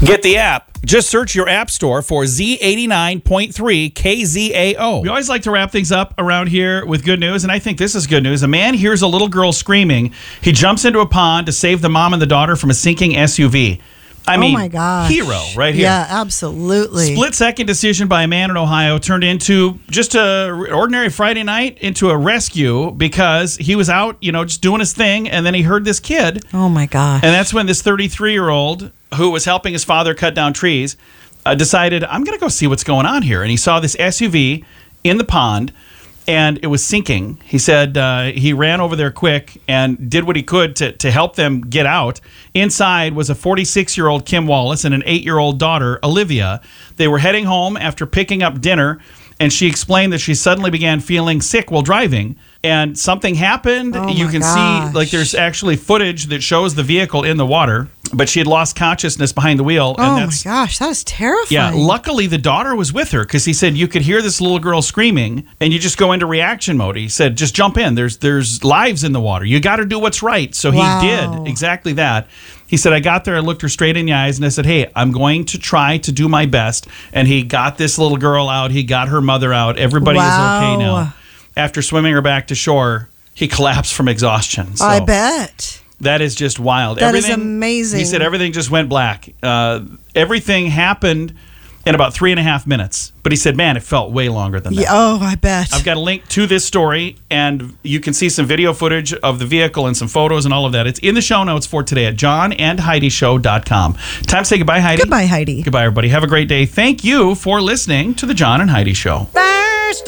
Get the app. Just search your app store for Z89.3 KZAO. We always like to wrap things up around here with good news, and I think this is good news. A man hears a little girl screaming. He jumps into a pond to save the mom and the daughter from a sinking SUV. I mean, my gosh. Hero right here. Yeah, absolutely. Split-second decision by a man in Ohio turned into just an ordinary Friday night into a rescue because he was out, just doing his thing, and then he heard this kid. Oh, my gosh. And that's when this 33-year-old who was helping his father cut down trees decided, I'm going to go see what's going on here. And he saw this SUV in the pond, and it was sinking. He said he ran over there quick and did what he could to help them get out. Inside was a 46-year-old Kim Wallace and an 8-year-old daughter, Olivia. They were heading home after picking up dinner, and she explained that she suddenly began feeling sick while driving. And something happened. You can see, there's actually footage that shows the vehicle in the water, but she had lost consciousness behind the wheel. Oh, my gosh, that is terrifying. Yeah, luckily the daughter was with her because he said you could hear this little girl screaming and you just go into reaction mode. He said, just jump in. There's lives in the water. You got to do what's right. So he did exactly that. He said, I got there, I looked her straight in the eyes, and I said, hey, I'm going to try to do my best. And he got this little girl out. He got her mother out. Everybody is okay now. After swimming her back to shore, he collapsed from exhaustion. So I bet. That is just wild. That is amazing. He said everything just went black. Everything happened in about 3.5 minutes. But he said, man, it felt way longer than that. Yeah, oh, I bet. I've got a link to this story, and you can see some video footage of the vehicle and some photos and all of that. It's in the show notes for today at johnandheidishow.com. Time to say goodbye, Heidi. Goodbye, Heidi. Goodbye, everybody. Have a great day. Thank you for listening to the John and Heidi Show. Bye.